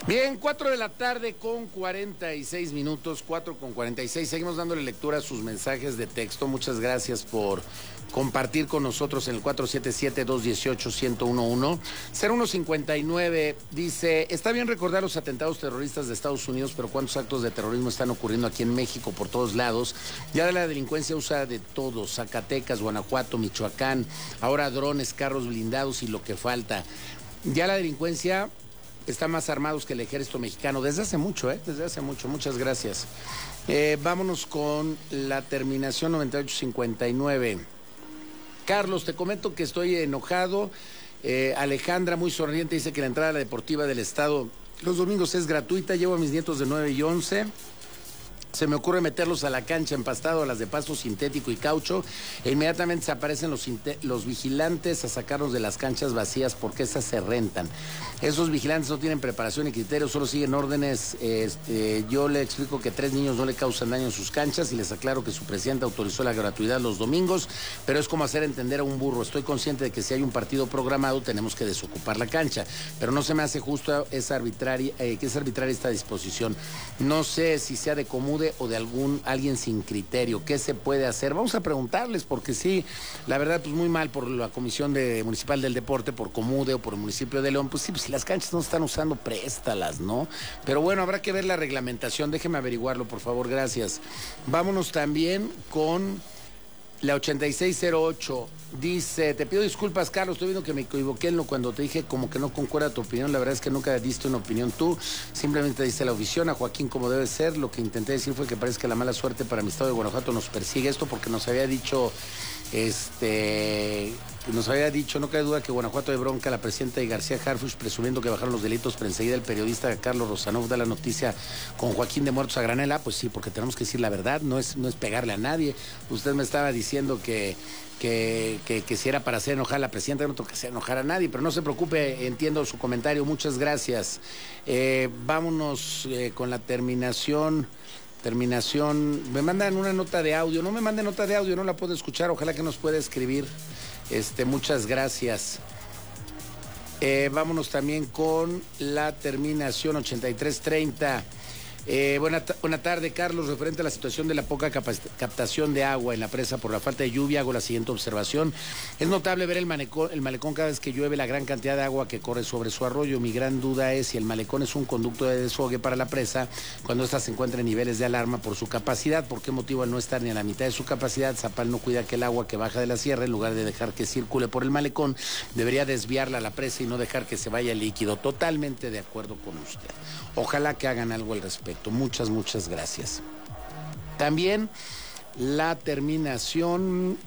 Bien, 4 de la tarde con 46 minutos, 4 con 46. Seguimos dándole lectura a sus mensajes de texto. Muchas gracias por compartir con nosotros en el 477-218-1011. 0159 dice, está bien recordar los atentados terroristas de Estados Unidos, pero ¿cuántos actos de terrorismo están ocurriendo aquí en México por todos lados? Ya la delincuencia usa de todo, Zacatecas, Guanajuato, Michoacán, ahora drones, carros blindados y lo que falta. Ya la delincuencia está más armados que el ejército mexicano, desde hace mucho, desde hace mucho. Muchas gracias. Vámonos con la terminación 9859. Carlos, te comento que estoy enojado. Alejandra, muy sonriente, dice que la entrada a la deportiva del estado los domingos es gratuita. Llevo a mis nietos de 9 y 11. Se me ocurre meterlos a la cancha empastado, a las de pasto sintético y caucho, e inmediatamente se aparecen los vigilantes a sacarlos de las canchas vacías porque esas se rentan. Esos vigilantes no tienen preparación y criterios, solo siguen órdenes. Yo le explico que 3 niños no le causan daño en sus canchas y les aclaro que su presidente autorizó la gratuidad los domingos, pero es como hacer entender a un burro. Estoy consciente de que si hay un partido programado tenemos que desocupar la cancha, pero no se me hace justo que es arbitraria esta disposición. No sé si sea de Comude o de alguien sin criterio. ¿Qué se puede hacer? Vamos a preguntarles, porque sí, la verdad, pues muy mal por la Comisión Municipal del Deporte, por Comude o por el municipio de León. Pues sí, pues si las canchas no están usando, préstalas, ¿no? Pero bueno, habrá que ver la reglamentación. Déjeme averiguarlo, por favor, gracias. Vámonos también con la 8608. Dice, te pido disculpas, Carlos, estoy viendo que me equivoqué cuando te dije como que no concuerda tu opinión. La verdad es que nunca diste una opinión tú, simplemente diste la visión a Joaquín como debe ser. Lo que intenté decir fue que parece que la mala suerte para mi estado de Guanajuato nos persigue. Esto porque nos había dicho, no cabe duda que Guanajuato de bronca la presidenta y García Harfuch presumiendo que bajaron los delitos, pero enseguida el periodista Carlos Rosanov da la noticia con Joaquín de muertos a granela. Pues sí, porque tenemos que decir la verdad, no es pegarle a nadie. Usted me estaba diciendo que si era para hacer enojar a la presidenta, no tengo que hacer enojar a nadie, pero no se preocupe, entiendo su comentario, muchas gracias. Vámonos con la terminación, me mandan una nota de audio, no me manden nota de audio, no la puedo escuchar, ojalá que nos pueda escribir, muchas gracias. Vámonos también con la terminación 8330. Buena tarde, Carlos. Referente a la situación de la poca captación de agua en la presa por la falta de lluvia, hago la siguiente observación. Es notable ver el malecón cada vez que llueve, la gran cantidad de agua que corre sobre su arroyo. Mi gran duda es si el malecón es un conducto de desfogue para la presa cuando ésta se encuentra en niveles de alarma por su capacidad. ¿Por qué motivo al no estar ni a la mitad de su capacidad, Zapal no cuida que el agua que baja de la sierra, en lugar de dejar que circule por el malecón, debería desviarla a la presa y no dejar que se vaya el líquido? Totalmente de acuerdo con usted. Ojalá que hagan algo al respecto. Muchas gracias. También la terminación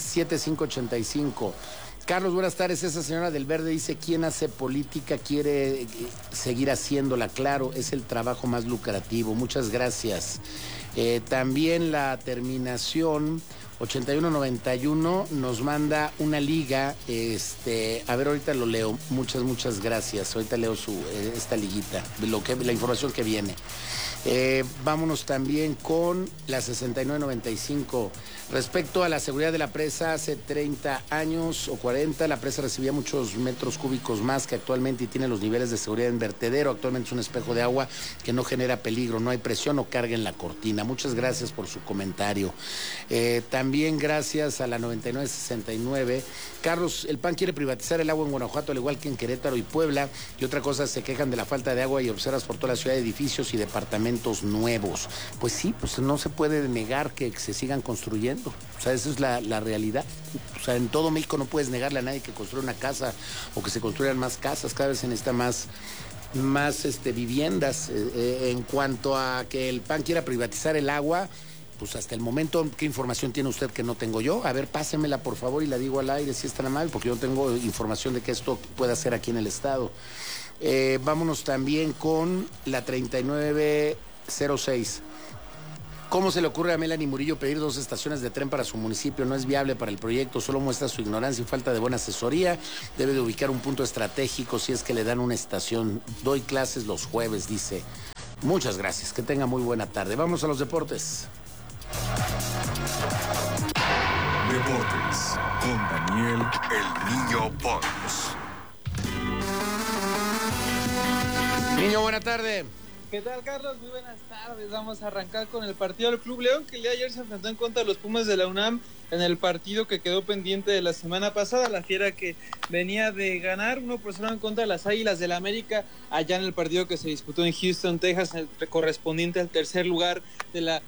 7585. Carlos, buenas tardes. Esa señora del verde dice, ¿quién hace política quiere seguir haciéndola? Claro, es el trabajo más lucrativo. Muchas gracias. También la terminación 8191 nos manda una liga, a ver, ahorita lo leo, muchas gracias, ahorita leo esta liguita, la información que viene. Vámonos también con la 6995. Respecto a la seguridad de la presa, hace 30 años o 40, la presa recibía muchos metros cúbicos más que actualmente y tiene los niveles de seguridad en vertedero. Actualmente es un espejo de agua que no genera peligro, no hay presión o carga en la cortina. Muchas gracias por su comentario. También gracias a la 9969. Carlos, el PAN quiere privatizar el agua en Guanajuato, al igual que en Querétaro y Puebla. Y otra cosa, se quejan de la falta de agua y observas por toda la ciudad edificios y departamentos nuevos. Pues sí, pues no se puede negar que se sigan construyendo. O sea, esa es la realidad. O sea, en todo México no puedes negarle a nadie que construya una casa o que se construyan más casas. Cada vez se necesita más viviendas. En cuanto a que el PAN quiera privatizar el agua, pues hasta el momento, ¿qué información tiene usted que no tengo yo? A ver, pásemela, por favor, y la digo al aire si es tan amable, porque yo no tengo información de que esto pueda hacer aquí en el estado. Vámonos también con la 3906. ¿Cómo se le ocurre a Melanie Murillo pedir 2 estaciones de tren para su municipio? No es viable para el proyecto, solo muestra su ignorancia y falta de buena asesoría. Debe de ubicar un punto estratégico si es que le dan una estación. Doy clases los jueves, dice. Muchas gracias, que tenga muy buena tarde. Vamos a los deportes. Deportes con Daniel El Niño Pons. Niño, buena tarde. ¿Qué tal, Carlos? Muy buenas tardes. Vamos a arrancar con el partido del Club León, que el día de ayer se enfrentó en contra de los Pumas de la UNAM en el partido que quedó pendiente de la semana pasada. La Fiera, que venía de ganar 1-0 en contra de las Águilas del América, allá en el partido que se disputó en Houston, Texas, el correspondiente al tercer lugar de la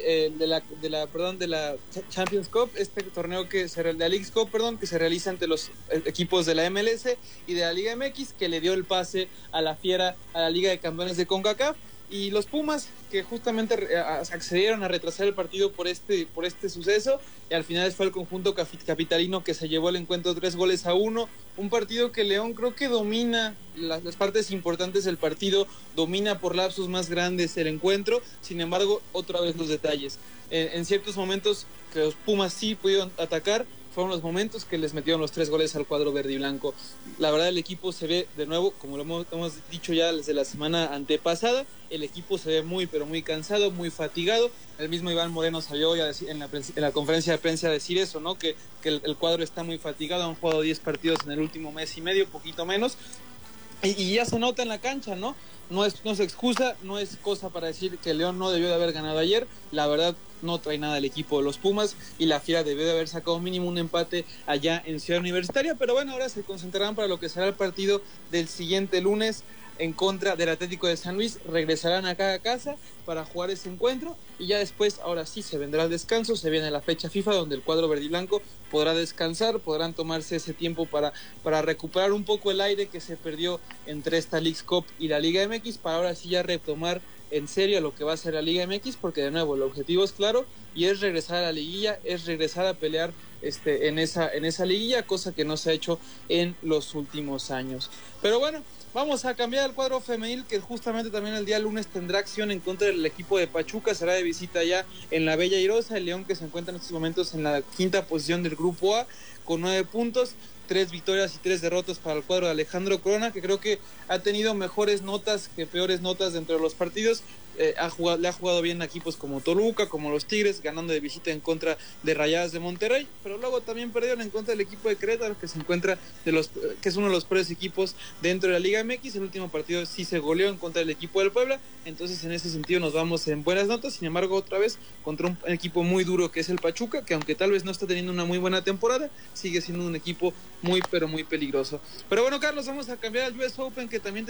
Champions Cup, este torneo de la Leagues Cup, que se realiza ante los equipos de la MLS y de la Liga MX, que le dio el pase a la Fiera a la Liga de Campeones de CONCACAF. Y los Pumas, que justamente accedieron a retrasar el partido por este suceso, y al final fue el conjunto capitalino que se llevó el encuentro 3-1, un partido que León creo que domina las partes importantes del partido, domina por lapsos más grandes el encuentro. Sin embargo, otra vez los detalles. En ciertos momentos que los Pumas sí pudieron atacar, fueron los momentos que les metieron los 3 goles al cuadro verde y blanco. La verdad, el equipo se ve de nuevo, como lo hemos dicho ya desde la semana antepasada, el equipo se ve muy, pero muy cansado, muy fatigado. El mismo Iván Moreno salió hoy en la conferencia de prensa a decir eso, ¿no? Que el cuadro está muy fatigado, han jugado 10 partidos en el último mes y medio, poquito menos, y ya se nota en la cancha, ¿no? No es excusa, no es cosa para decir que León no debió de haber ganado ayer. La verdad, no trae nada el equipo de los Pumas, y la Fiera debió de haber sacado mínimo un empate allá en Ciudad Universitaria. Pero bueno, ahora se concentrarán para lo que será el partido del siguiente lunes en contra del Atlético de San Luis. Regresarán acá a casa para jugar ese encuentro, y ya después, ahora sí, se vendrá el descanso. Se viene la fecha FIFA, donde el cuadro verde y blanco podrá descansar, podrán tomarse ese tiempo para recuperar un poco el aire que se perdió entre esta Leagues Cup y la Liga MX, para ahora sí ya retomar en serio lo que va a ser la Liga MX, porque de nuevo el objetivo es claro, y es regresar a la liguilla, es regresar a pelear en esa liguilla, cosa que no se ha hecho en los últimos años. Pero bueno, vamos a cambiar el cuadro femenil, que justamente también el día lunes tendrá acción en contra del equipo de Pachuca. Será de visita ya en la Bella Irosa. El León, que se encuentra en estos momentos en la 5ª posición del Grupo A con 9 puntos, 3 victorias y 3 derrotas para el cuadro de Alejandro Corona, que creo que ha tenido mejores notas que peores notas dentro de los partidos. Le ha jugado bien a equipos como Toluca, como los Tigres, ganando de visita en contra de Rayadas de Monterrey, pero luego también perdieron en contra del equipo de Querétaro, que se encuentra que es uno de los peores equipos dentro de la Liga MX. El último partido sí se goleó en contra del equipo del Puebla, entonces en ese sentido nos vamos en buenas notas. Sin embargo, otra vez contra un equipo muy duro que es el Pachuca, que aunque tal vez no está teniendo una muy buena temporada, sigue siendo un equipo muy, pero muy peligroso. Pero bueno, Carlos, vamos a cambiar al US Open, que también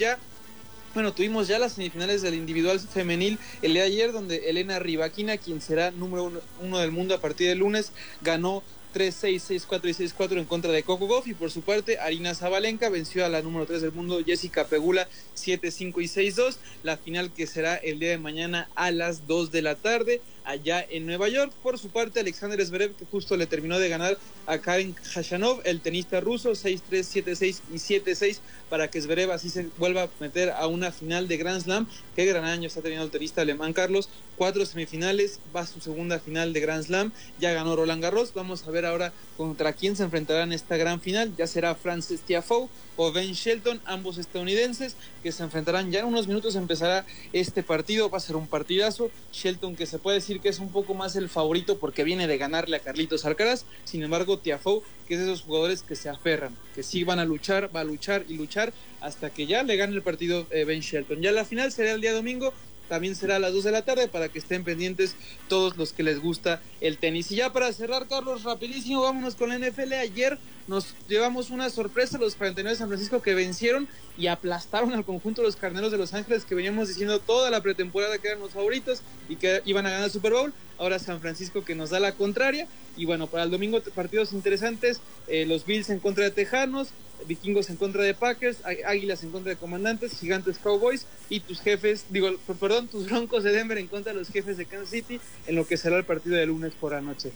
tuvimos ya las semifinales del individual femenil el día de ayer, donde Elena Rybakina, quien será número uno del mundo a partir del lunes, ganó 3-6, 6-4 y 6-4 en contra de Coco Gauff. Y por su parte, Aryna Sabalenka venció a la número 3 del mundo, Jessica Pegula, 7-5 y 6-2. La final, que será el día de mañana a las 2 de la tarde allá en Nueva York. Por su parte, Alexander Zverev, que justo le terminó de ganar a Karen Khachanov, el tenista ruso, 6-3, 7-6 y 7-6, para que Zverev así se vuelva a meter a una final de Grand Slam. Qué gran año está teniendo el tenista alemán, Carlos. 4 semifinales, va a su segunda final de Grand Slam, ya ganó Roland Garros. Vamos a ver ahora contra quién se enfrentará en esta gran final. Ya será Frances Tiafoe o Ben Shelton, ambos estadounidenses, que se enfrentarán. Ya en unos minutos empezará este partido, va a ser un partidazo. Shelton, que se puede decir que es un poco más el favorito porque viene de ganarle a Carlitos Alcaraz. Sin embargo, Tiafoe, que es de esos jugadores que se aferran, que sí van a luchar, va a luchar y luchar hasta que ya le gane el partido Ben Shelton. Ya la final será el día domingo, también será a las 2 de la tarde, para que estén pendientes todos los que les gusta el tenis. Y ya para cerrar, Carlos, rapidísimo, vámonos con la NFL. Ayer nos llevamos una sorpresa, los 49 de San Francisco, que vencieron y aplastaron al conjunto de los Carneros de Los Ángeles, que veníamos diciendo toda la pretemporada que eran los favoritos y que iban a ganar el Super Bowl. Ahora San Francisco, que nos da la contraria. Y bueno, para el domingo partidos interesantes, los Bills en contra de Tejanos, Vikingos en contra de Packers, Águilas en contra de Comandantes, Gigantes Cowboys, y tus Broncos de Denver en contra de los Jefes de Kansas City, en lo que será el partido de lunes por la noche.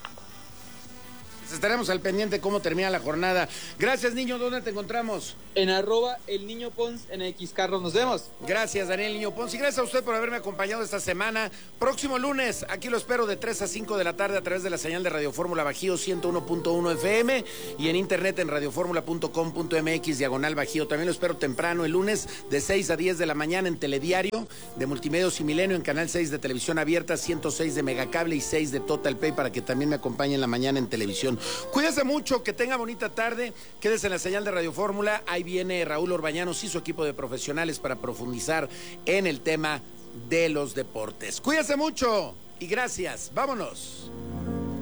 Estaremos al pendiente cómo termina la jornada. Gracias, Niño. ¿Dónde te encontramos? En @elniñopons en X. Carlos, nos vemos. Gracias, Daniel Niño Pons. Y gracias a usted por haberme acompañado esta semana. Próximo lunes, aquí lo espero de 3 a 5 de la tarde a través de la señal de Radio Fórmula Bajío 101.1 FM y en internet en radioformula.com.mx/Bajío. También lo espero temprano el lunes de 6 a 10 de la mañana en Telediario de Multimedios y Milenio, en Canal 6 de Televisión Abierta, 106 de Megacable y 6 de Total Pay, para que también me acompañe en la mañana en televisión. Cuídese mucho, que tenga bonita tarde. Quédese en la señal de Radio Fórmula. Ahí viene Raúl Orbañanos y su equipo de profesionales para profundizar en el tema de los deportes. Cuídese mucho y gracias. Vámonos.